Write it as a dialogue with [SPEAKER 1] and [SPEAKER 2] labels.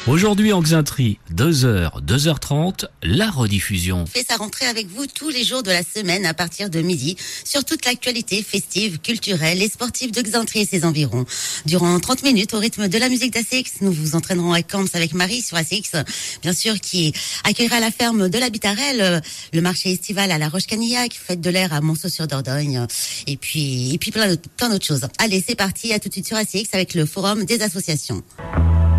[SPEAKER 1] Aujourd'hui en Xainterie, 2h, 2h30, la rediffusion.
[SPEAKER 2] Fait sa rentrée avec vous tous les jours de la semaine à partir de midi sur toute l'actualité festive, culturelle et sportive de Xainterie et ses environs. Durant 30 minutes au rythme de la musique d'ACX, nous vous entraînerons à Camps avec Marie sur ACX, bien sûr, qui accueillera la ferme de la Bitarelle, le marché estival à la Roche-Canillac, fête de l'air à Monceau-sur-Dordogne et puis plein d'autres choses. Allez, c'est parti, à tout de suite sur ACX avec le forum des associations.